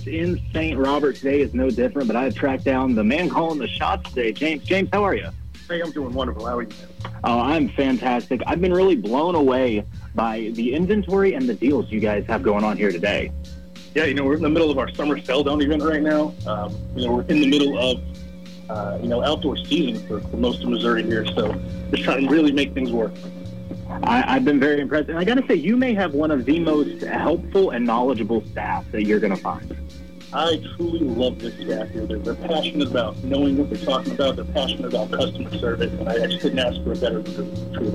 Motors in St. Robert. Today is no different, but I've tracked down the man calling the shots today, James. James, how are you? Hey, I'm doing wonderful. How are you? Oh, I'm fantastic. I've been really blown away by the inventory and the deals you guys have going on here today. Yeah, we're in the middle of our summer sell-down event right now. We're in the middle of, outdoor season for most of Missouri here, so just trying to really make things work. I've been very impressed. And I got to say, you may have one of the most helpful and knowledgeable staff that you're going to find. I truly love this staff here. They're passionate about knowing what they're talking about. They're passionate about customer service, and I just couldn't ask for a better group.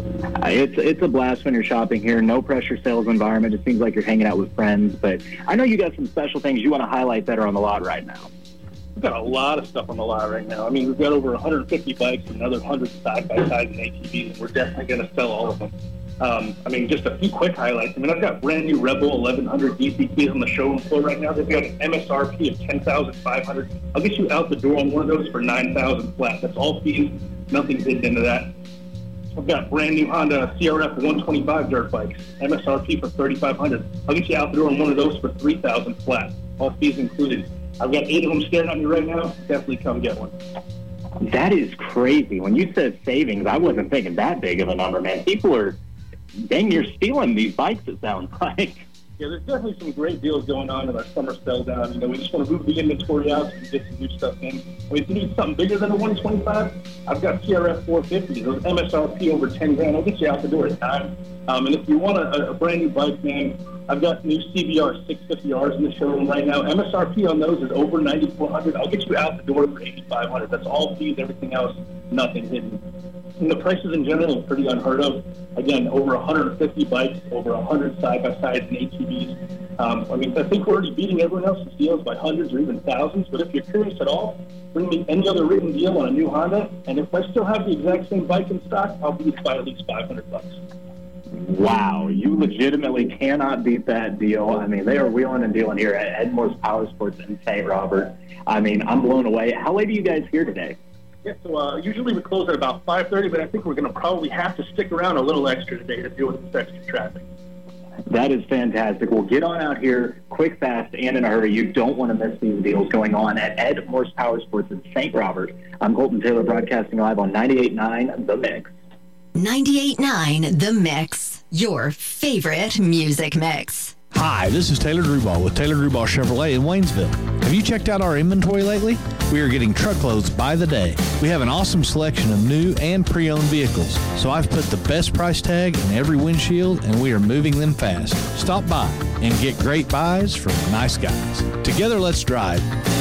It's a blast when you're shopping here. No pressure sales environment. It seems like you're hanging out with friends. But I know you got some special things you want to highlight that are on the lot right now. We've got a lot of stuff on the lot right now. I mean, we've got over 150 bikes and another 100 side-by-sides and ATVs, and we're definitely going to sell all of them. Just a few quick highlights. I've got brand new Rebel 1100 DCTs on the showroom floor right now. They've got an MSRP of $10,500. I'll get you out the door on one of those for $9,000 flat. That's all fees, nothing hidden into that. I've got brand new Honda CRF 125 dirt bikes, MSRP for $3,500. I'll get you out the door on one of those for $3,000 flat, all fees included. I've got 8 of them staring at me right now. Definitely come get one. That is crazy. When you said savings, I wasn't thinking that big of a number, man. People are dang near stealing these bikes, it sounds like. Yeah, there's definitely some great deals going on in our summer sell down. We just want to move the inventory out so we get some new stuff in. If you need something bigger than a 125, I've got CRF 450. Those MSRP over 10 grand. I'll get you out the door at time. And if you want a brand new bike, man, I've got new CBR 650Rs in the showroom right now. MSRP on those is over $9,400. I'll get you out the door for $8,500. That's all fees, everything else, nothing hidden. And the prices in general are pretty unheard of. Again, over 150 bikes, over 100 side-by-sides and ATVs. I think we're already beating everyone else's deals by hundreds or even thousands. But if you're curious at all, bring me any other written deal on a new Honda. And if I still have the exact same bike in stock, I'll beat it by at least $500. Wow, you legitimately cannot beat that deal. They are wheeling and dealing here at Edmore's Power Sports in St. Robert. I'm blown away. How late are you guys here today? Yeah, so usually we close at about 5:30, but I think we're going to probably have to stick around a little extra today to deal with this extra traffic. That is fantastic. Well, get on out here quick, fast, and in a hurry. You don't want to miss these deals going on at Edmore's Power Sports in St. Robert. I'm Colton Taylor, broadcasting live on 98.9 The Mix. 98.9 The Mix, your favorite music mix. Hi, this is Taylor Drewball with Taylor Drewball Chevrolet in Waynesville. Have you checked out our inventory lately? We are getting truckloads by the day. We have an awesome selection of new and pre-owned vehicles, so I've put the best price tag in every windshield and we are moving them fast. Stop by and get great buys from nice guys. Together, let's drive.